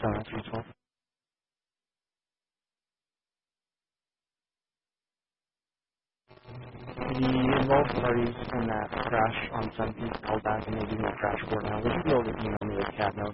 that's useful. The involved parties in that crash on 17th called back and they're using that crash report now. Would you be able to email me those CAD notes?